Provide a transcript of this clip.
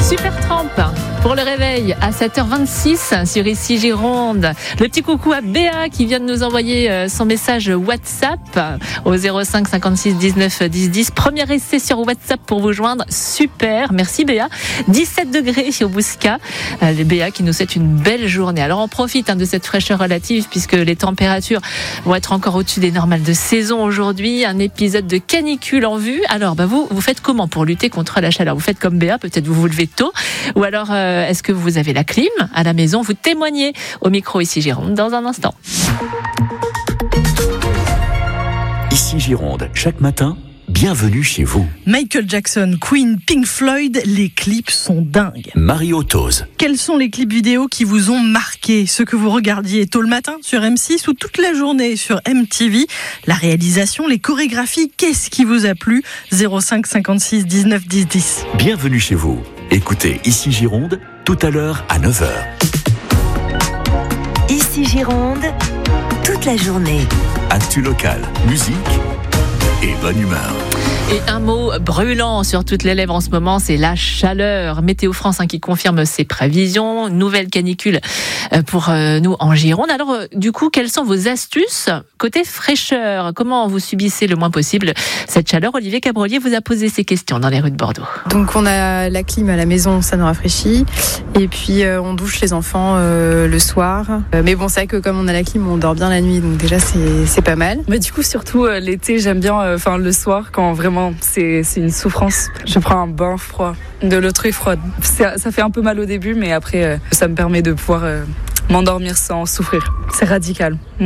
Supertramp pour le réveil à 7h26 sur Ici Gironde. Le petit coucou à Béa qui vient de nous envoyer son message WhatsApp au 05 56 19 10 10. Premier essai sur WhatsApp pour vous joindre. Super, merci Béa. 17 degrés au Bouscat. Béa qui nous souhaite une belle journée. Alors on profite de cette fraîcheur relative puisque les températures vont être encore au-dessus des normales de saison aujourd'hui. Un épisode de canicule en vue. Alors vous faites comment pour lutter contre la chaleur? Vous faites comme Béa, peut-être vous levez tôt, ou alors est-ce que vous avez la clim à la maison? Vous témoignez au micro Ici Gironde dans un instant. Ici Gironde, chaque matin, bienvenue chez vous. Michael Jackson, Queen, Pink Floyd, les clips sont dingues. Mario Tose. Quels sont les clips vidéo qui vous ont marqué? Ceux que vous regardiez tôt le matin sur M6 ou toute la journée sur MTV? La réalisation, les chorégraphies, qu'est-ce qui vous a plu? 05 56 19 10 10. Bienvenue chez vous. Écoutez Ici Gironde, tout à l'heure à 9h. Ici Gironde, toute la journée. Actu locale, musique et bonne humeur. Et un mot brûlant sur toutes les lèvres en ce moment, c'est la chaleur. Météo France qui confirme ses prévisions. Nouvelle canicule pour nous en Gironde. Alors, du coup, quelles sont vos astuces côté fraîcheur? Comment vous subissez le moins possible cette chaleur? Olivier Cabrolier vous a posé ces questions dans les rues de Bordeaux. Donc, on a la clim à la maison, ça nous rafraîchit. Et puis, on douche les enfants le soir. Mais bon, c'est vrai que comme on a la clim, on dort bien la nuit. Donc déjà, c'est pas mal. Mais du coup, surtout l'été, j'aime bien le soir quand vraiment c'est une souffrance. Je prends un bain froid, de l'eau très froide. Ça fait un peu mal au début, mais après, ça me permet de pouvoir m'endormir sans souffrir. C'est radical.